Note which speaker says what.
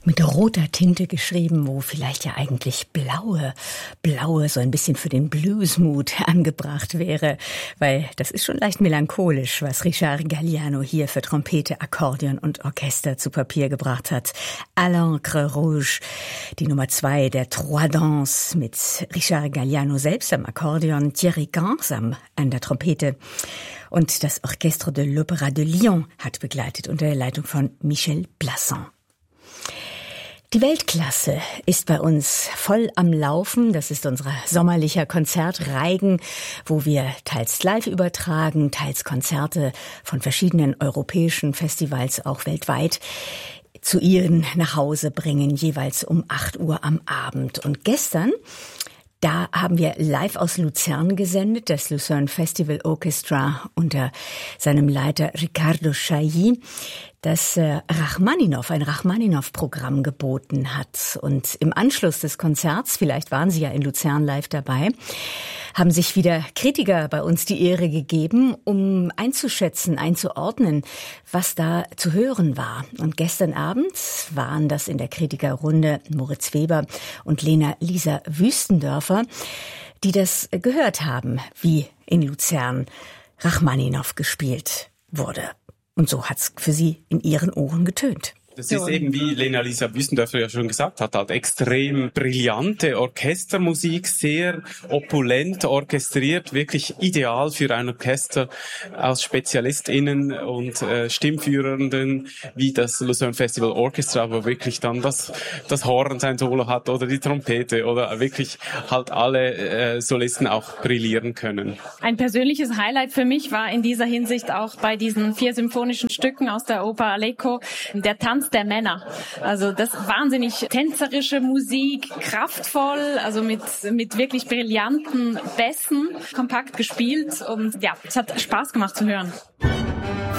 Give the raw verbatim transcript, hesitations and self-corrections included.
Speaker 1: Mit roter Tinte geschrieben, wo vielleicht ja eigentlich blaue, blaue so ein bisschen für den Bluesmut angebracht wäre, weil das ist schon leicht melancholisch, was Richard Galliano hier für Trompete, Akkordeon und Orchester zu Papier gebracht hat. À l'encre rouge, die Nummer zwei der Trois Danses mit Richard Galliano selbst am Akkordeon, Thierry Gans an der Trompete. Und das Orchestre de l'Opéra de Lyon hat begleitet unter der Leitung von Michel Plasson. Die Weltklasse ist bei uns voll am Laufen. Das ist unser sommerlicher Konzertreigen, wo wir teils live übertragen, teils Konzerte von verschiedenen europäischen Festivals, auch weltweit, zu Ihnen nach Hause bringen, jeweils um acht Uhr am Abend. Und gestern, da haben wir live aus Luzern gesendet, das Lucerne Festival Orchestra unter seinem Leiter Riccardo Chailly, das äh, Rachmaninow, ein Rachmaninow-Programm geboten hat. Und im Anschluss des Konzerts, vielleicht waren Sie ja in Luzern live dabei, haben sich wieder Kritiker bei uns die Ehre gegeben, um einzuschätzen, einzuordnen, was da zu hören war. Und gestern Abend waren das in der Kritikerrunde Moritz Weber und Lena Lisa Wüstendörfer, die das gehört haben, wie in Luzern Rachmaninow gespielt wurde. Und so hat's für sie in ihren Ohren getönt.
Speaker 2: Das ist eben, wie Lena Lisa Wüstendörfer ja schon gesagt hat, halt extrem brillante Orchestermusik, sehr opulent orchestriert, wirklich ideal für ein Orchester aus SpezialistInnen und äh, Stimmführenden, wie das Lucerne Festival Orchestra, wo wirklich dann das, das Horn sein Solo hat oder die Trompete oder wirklich halt alle äh, Solisten auch brillieren können.
Speaker 3: Ein persönliches Highlight für mich war in dieser Hinsicht auch bei diesen vier symphonischen Stücken aus der Oper Aleko der Tanz der Männer. Also das wahnsinnig tänzerische Musik, kraftvoll, also mit mit wirklich brillanten Bässen, kompakt gespielt und ja, es hat Spaß gemacht zu hören.